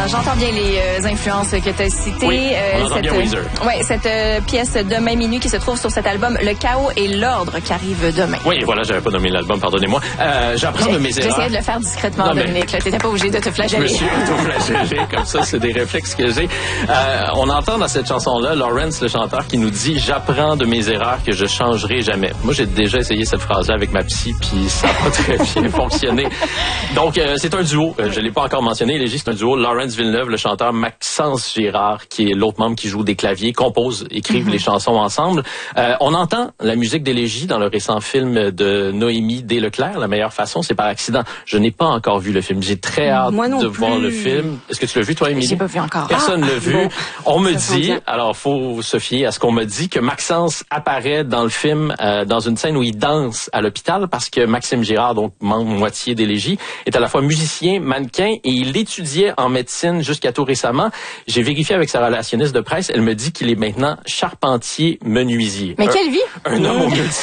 j'entends bien les influences que tu as citées. Oui, on entend bien Weezer. Ouais, cette pièce Demain minuit qui se trouve sur cet album Le chaos et l'ordre qui arrive demain. Oui, voilà, j'avais pas nommé l'album, pardonnez-moi. J'apprends de mes erreurs. J'essayais de le faire discrètement, Dominique. Tu n'étais pas obligé de te flageller. Je me suis auto-flagellé, comme ça, c'est des réflexes que j'ai. On entend dans cette chanson-là Lawrence, le chanteur, qui nous dit « J'apprends de mes erreurs que je changerai jamais ». Moi, j'ai déjà essayé cette phrase-là avec ma psy, puis ça n'a pas très bien fonctionné. Donc, c'est un duo. Je l'ai pas encore mentionné, Élégie, c'est un duo. Laurence Villeneuve, le chanteur Maxence Girard, qui est l'autre membre qui joue des claviers, compose, écrivent les chansons ensemble. On entend la musique d'Élégie dans le récent film de Noémie Desleclerc, La meilleure façon, c'est par accident. Je n'ai pas encore vu le film. J'ai très hâte de voir le film. Est-ce que tu l'as vu, toi, Émilie? J'ai pas vu encore. Personne l'a vu. Bon, on me dit, alors faut se fier à ce qu'on me dit, que Maxence apparaît dans le film dans une scène où il danse à l'hôpital parce que Maxime Girard, donc membre moitié d'Élégie, est à la fois musicien, mannequin et il étudiait en médecine jusqu'à tout récemment. J'ai vérifié avec sa relationniste de presse, elle me dit qu'il est maintenant charpentier menuisier. Mais quelle vie! Un homme au